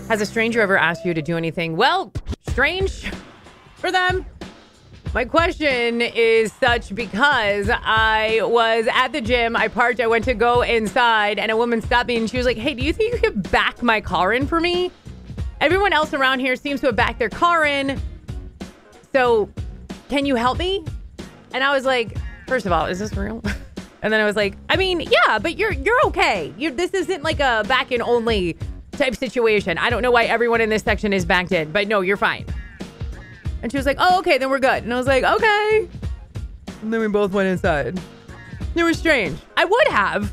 Has a stranger ever asked you to do anything, well, strange for them? My question is such because I was at the gym. I parked. I went to go inside and a woman stopped me and she was like, hey, do you think you could back my car in for me? Everyone else around here seems to have backed their car in. So can you help me? And I was like, first of all, is this real? And then I was like, I mean, yeah, but you're okay. This isn't like a back in only type situation. I don't know why everyone in this section is backed in, but no, you're fine. And she was like, oh, okay, then we're good. And I was like, okay. And then we both went inside. It was strange. I would have,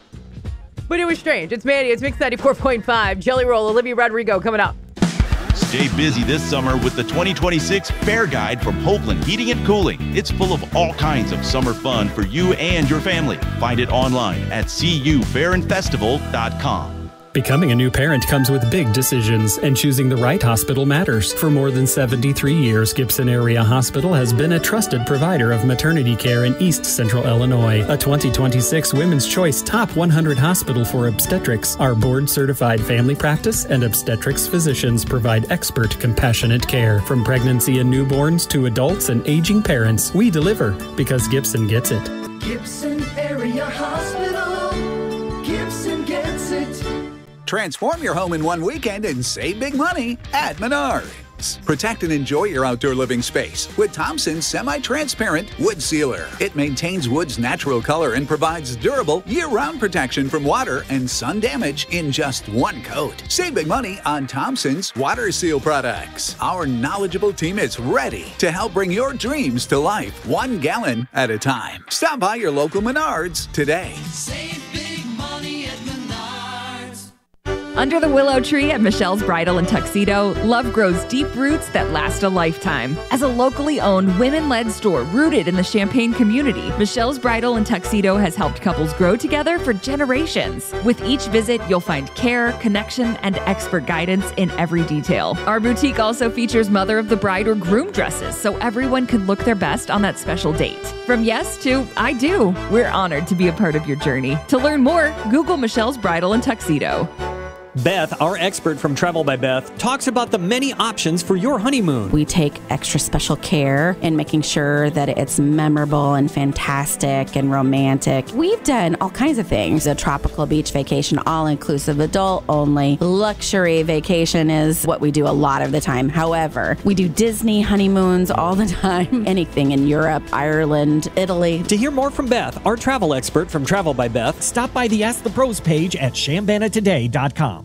but it was strange. It's Mandy. It's Mix 94.5. Jelly Roll, Olivia Rodrigo coming up. Stay busy this summer with the 2026 Fair Guide from Hopeland Heating and Cooling. It's full of all kinds of summer fun for you and your family. Find it online at cufairandfestival.com. Becoming a new parent comes with big decisions, and choosing the right hospital matters. For more than 73 years, Gibson Area Hospital has been a trusted provider of maternity care in East Central Illinois. A 2026 Women's Choice Top 100 Hospital for Obstetrics. Our board-certified family practice and obstetrics physicians provide expert, compassionate care. From pregnancy and newborns to adults and aging parents, we deliver because Gibson gets it. Gibson Area Hospital. Gibson gets it. Transform your home in one weekend and save big money at Menards. Protect and enjoy your outdoor living space with Thompson's semi-transparent wood sealer. It maintains wood's natural color and provides durable year-round protection from water and sun damage in just one coat. Save big money on Thompson's water seal products. Our knowledgeable team is ready to help bring your dreams to life 1 gallon at a time. Stop by your local Menards today. Save big money at Menards. Under the willow tree at Michelle's Bridal and Tuxedo, love grows deep roots that last a lifetime. As a locally owned, women-led store rooted in the Champaign community, Michelle's Bridal and Tuxedo has helped couples grow together for generations. With each visit, you'll find care, connection, and expert guidance in every detail. Our boutique also features mother of the bride or groom dresses, so everyone can look their best on that special date. From yes to I do, we're honored to be a part of your journey. To learn more, Google Michelle's Bridal and Tuxedo. Beth, our expert from Travel by Beth, talks about the many options for your honeymoon. We take extra special care in making sure that it's memorable and fantastic and romantic. We've done all kinds of things. A tropical beach vacation, all-inclusive, adult-only. Luxury vacation is what we do a lot of the time. However, we do Disney honeymoons all the time. Anything in Europe, Ireland, Italy. To hear more from Beth, our travel expert from Travel by Beth, stop by the Ask the Pros page at ShambanaToday.com.